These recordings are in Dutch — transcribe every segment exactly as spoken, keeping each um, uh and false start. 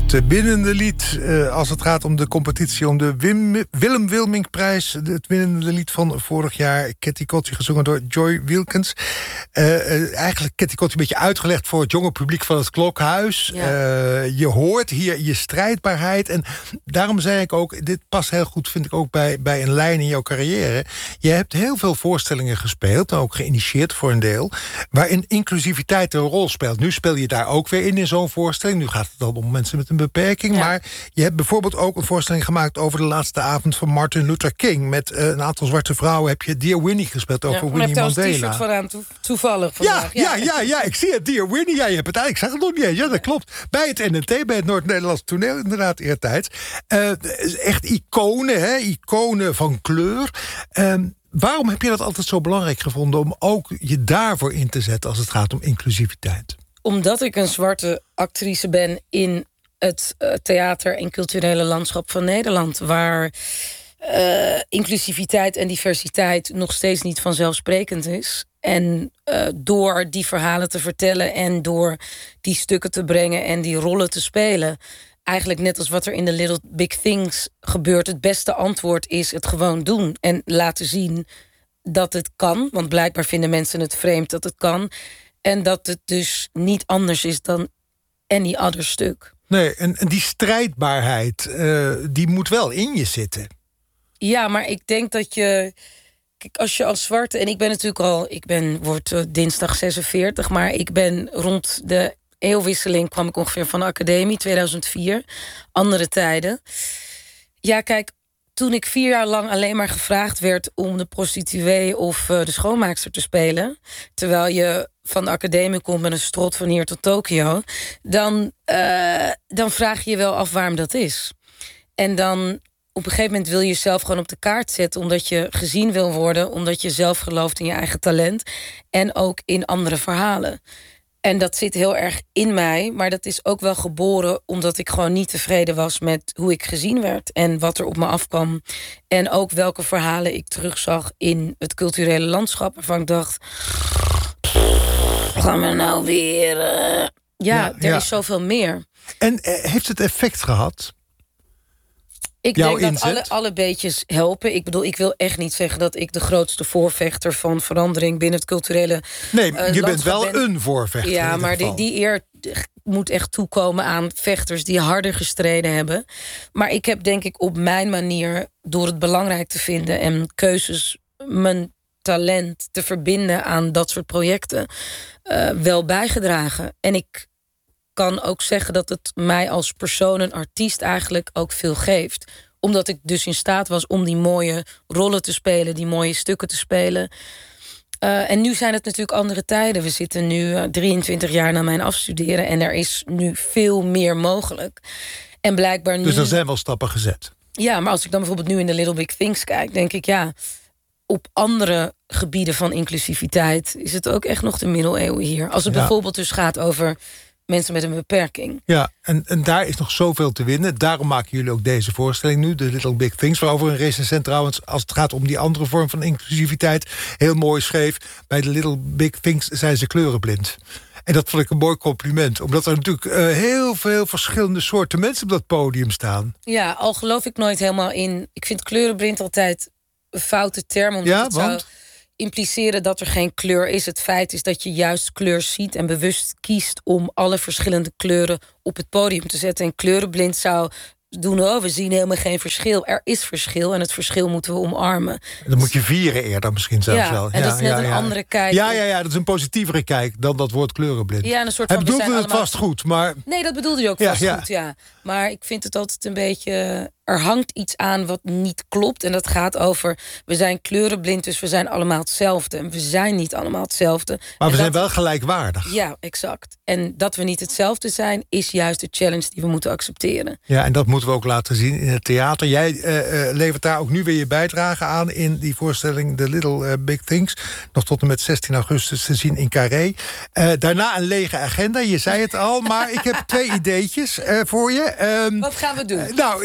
Het winnende lied, uh, als het gaat om de competitie... om de Wim, Willem Wilming-prijs. Het winnende lied van vorig jaar. Catty Cotty, gezongen door Joy Wilkins. Uh, uh, eigenlijk Catty Cotty een beetje uitgelegd... voor het jonge publiek van het Klokhuis. Ja. Uh, je hoort hier je strijdbaarheid. En daarom zei ik ook... dit past heel goed, vind ik ook, bij, bij een lijn in jouw carrière. Je hebt heel veel voorstellingen gespeeld... ook geïnitieerd voor een deel... waarin inclusiviteit een rol speelt. Nu speel je daar ook weer in, in zo'n voorstelling. Nu gaat het dan om mensen met een beperking. Ja. Maar je hebt bijvoorbeeld ook een voorstelling gemaakt... over de laatste avond van Martin Luther King. Met uh, een aantal zwarte vrouwen heb je Dear Winnie gespeeld... over ja, Winnie Mandela. Ik heb daar een t-shirt van aan, to- toevallig vandaag. Ja, ja, ja, ja, ja, ik zie het, Dear Winnie. Ja, je hebt het eigenlijk, ik zag het nog niet eens. Ja, dat klopt. Bij het N N T, bij het Noord-Nederlands toneel, inderdaad, eertijds. Uh, echt iconen, hè, iconen van kleur. Uh, waarom heb je dat altijd zo belangrijk gevonden... om ook je daarvoor in te zetten als het gaat om inclusiviteit? Omdat ik een zwarte actrice ben in het uh, theater- en culturele landschap van Nederland... waar uh, inclusiviteit en diversiteit nog steeds niet vanzelfsprekend is. En uh, door die verhalen te vertellen en door die stukken te brengen... en die rollen te spelen... eigenlijk net als wat er in The Little Big Things gebeurt... het beste antwoord is het gewoon doen en laten zien dat het kan. Want blijkbaar vinden mensen het vreemd dat het kan... En dat het dus niet anders is dan any other stuk. Nee, en, en die strijdbaarheid, uh, die moet wel in je zitten. Ja, maar ik denk dat je... Kijk, als je als zwarte... En ik ben natuurlijk al... Ik ben, word uh, dinsdag zesenveertig... maar ik ben rond de eeuwwisseling... kwam ik ongeveer van de academie, tweeduizend vier. Andere tijden. Ja, kijk... Toen ik vier jaar lang alleen maar gevraagd werd... om de prostituee of uh, de schoonmaakster te spelen... terwijl je van de academie komt met een strot van hier tot Tokio... dan, uh, dan vraag je je wel af waarom dat is. En dan op een gegeven moment wil je jezelf gewoon op de kaart zetten... omdat je gezien wil worden, omdat je zelf gelooft in je eigen talent... en ook in andere verhalen. En dat zit heel erg in mij, maar dat is ook wel geboren... omdat ik gewoon niet tevreden was met hoe ik gezien werd... en wat er op me afkwam. En ook welke verhalen ik terugzag in het culturele landschap... waarvan ik dacht, gaan we nou weer... Uh... Ja, ja, er ja. is zoveel meer. En uh, heeft het effect gehad? Ik Jouw denk inzet? dat alle, alle beetjes helpen. Ik bedoel, ik wil echt niet zeggen dat ik de grootste voorvechter... van verandering binnen het culturele Nee, uh, je bent wel ben. een voorvechter. Ja, maar die, die eer moet echt toekomen aan vechters... die harder gestreden hebben. Maar ik heb denk ik op mijn manier... door het belangrijk te vinden en keuzes... mijn talent te verbinden aan dat soort projecten... Uh, wel bijgedragen. En ik kan ook zeggen dat het mij als persoon, een artiest... eigenlijk ook veel geeft. Omdat ik dus in staat was om die mooie rollen te spelen... die mooie stukken te spelen. Uh, en nu zijn het natuurlijk andere tijden. We zitten nu uh, drieëntwintig jaar na mijn afstuderen... en er is nu veel meer mogelijk. En blijkbaar nu... Dus er zijn wel stappen gezet. Ja, maar als ik dan bijvoorbeeld nu in The Little Big Things kijk... denk ik, ja, op andere gebieden van inclusiviteit... is het ook echt nog de middeleeuwen hier. Als het ja. bijvoorbeeld dus gaat over... mensen met een beperking. Ja, en, en daar is nog zoveel te winnen. Daarom maken jullie ook deze voorstelling nu, The Little Big Things... waarover een recensent trouwens, als het gaat om die andere vorm van inclusiviteit... heel mooi schreef, bij The Little Big Things zijn ze kleurenblind. En dat vond ik een mooi compliment. Omdat er natuurlijk uh, heel veel verschillende soorten mensen op dat podium staan. Ja, al geloof ik nooit helemaal in... Ik vind kleurenblind altijd een foute term. Omdat ja, het want... zou impliceren dat er geen kleur is. Het feit is dat je juist kleur ziet en bewust kiest... om alle verschillende kleuren op het podium te zetten. En kleurenblind zou doen, oh, we zien helemaal geen verschil. Er is verschil en het verschil moeten we omarmen. Dan moet je vieren eerder misschien zelfs ja, wel. En ja, dat is net ja, een ja. andere kijk. Ja, ja, ja, dat is een positievere kijk dan dat woord kleurenblind. Ja, een soort Hij van, bedoelde het allemaal... vast goed, maar... Nee, dat bedoelde je ook ja, vast ja. goed, ja. Maar ik vind het altijd een beetje... Er hangt iets aan wat niet klopt. En dat gaat over, we zijn kleurenblind, dus we zijn allemaal hetzelfde. En we zijn niet allemaal hetzelfde. Maar we en zijn dat... wel gelijkwaardig. Ja, exact. En dat we niet hetzelfde zijn, is juist de challenge die we moeten accepteren. Ja, en dat moeten we ook laten zien in het theater. Jij uh, uh, levert daar ook nu weer je bijdrage aan... in die voorstelling The Little uh, Big Things. Nog tot en met zestien augustus te zien in Carré. Uh, daarna een lege agenda, je zei het al. Maar ik heb twee ideetjes uh, voor je. Um, wat gaan we doen? Uh, nou, wat gaan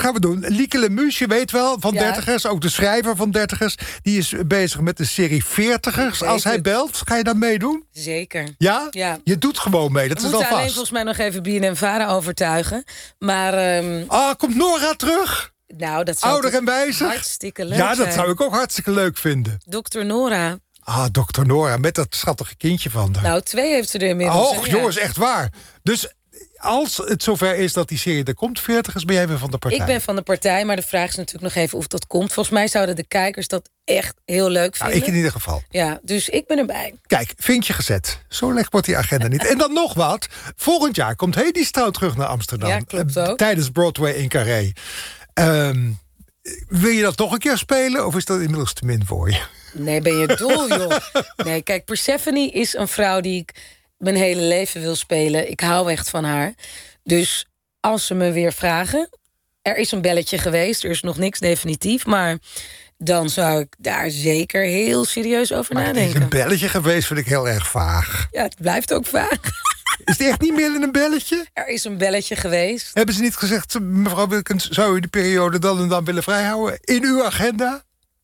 gaan we doen. Lieke Lemus, je weet wel, van Ja. dertigers. Ook de schrijver van dertigers. Die is bezig met de serie veertigers. Als hij het. belt, ga je dan meedoen? Zeker. Ja? Ja. Je doet gewoon mee, dat We is moeten al alleen vast. volgens mij nog even B N N Vara overtuigen. Maar ehm, Ah, komt Nora terug? nou, dat zou Ouder toch en wijzer? hartstikke leuk Ja, dat zijn. zou ik ook hartstikke leuk vinden. dokter Nora. Ah, dokter Nora, met dat schattige kindje van haar. Nou, twee heeft ze er inmiddels. Och, hè, ja. jongens, echt waar. Dus als het zover is dat die serie er komt, veertigers, ben jij weer van de partij. Ik ben van de partij, maar de vraag is natuurlijk nog even of dat komt. Volgens mij zouden de kijkers dat echt heel leuk Nou, vinden. ik in ieder geval. Ja, dus ik ben erbij. Kijk, vinkje gezet. Zo lecht wordt die agenda niet. En dan nog wat. Volgend jaar komt Hedy Stout terug naar Amsterdam. Ja, klopt Eh, ook. Tijdens Broadway in Carré. Ehm, wil je dat nog een keer spelen? Of is dat inmiddels te min voor je? Nee, ben je dol, joh. Nee, kijk, Persephone is een vrouw die ik mijn hele leven wil spelen. Ik hou echt van haar. Dus als ze me weer vragen... Er is een belletje geweest, er is nog niks definitief... maar dan zou ik daar zeker heel serieus over Maar het is nadenken. een belletje geweest, vind ik heel erg vaag. Ja, het blijft ook vaag. Is het echt niet meer in een belletje? Er is een belletje geweest. Hebben ze niet gezegd, mevrouw Wilkens, zou u de periode dan en dan willen vrijhouden? In uw agenda?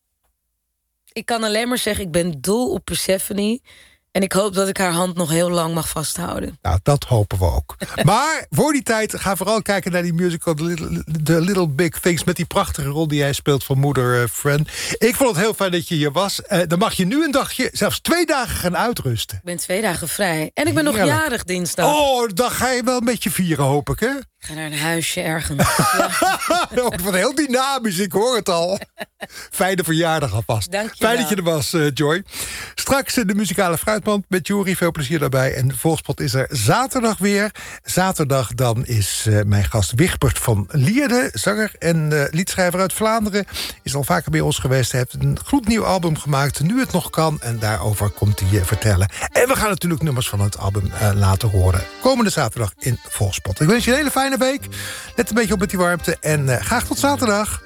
Ik kan alleen maar zeggen, ik ben dol op Persephone... en ik hoop dat ik haar hand nog heel lang mag vasthouden. Nou, dat hopen we ook. Maar voor die tijd, ga vooral kijken naar die musical The Little, The Little Big Things... met die prachtige rol die jij speelt van moeder uh, Fran. Ik vond het heel fijn dat je hier was. Uh, dan mag je nu een dagje, zelfs twee dagen gaan uitrusten. Ik ben twee dagen vrij. En ik ben nog Heerlijk. jarig dinsdag. Oh, dan ga je wel een beetje vieren, hoop ik, hè? Ik ga naar een huisje ergens. Ja. Oh, wat heel dynamisch, ik hoor het al. Fijne verjaardag alvast. Dank je wel. Fijn dat je er was, uh, Joy. Straks uh, de muzikale fruitmand met Jury. Veel plezier daarbij. En de Volkspot is er zaterdag weer. Zaterdag dan is uh, mijn gast Wigbert van Lierde, zanger en uh, liedschrijver uit Vlaanderen. Is al vaker bij ons geweest. Hij heeft een gloednieuw album gemaakt, Nu het nog kan. En daarover komt hij uh, vertellen. En we gaan natuurlijk nummers van het album uh, laten horen. Komende zaterdag in Volkspot. Ik wens je een hele fijne week. Let een beetje op met die warmte. En uh, graag tot zaterdag.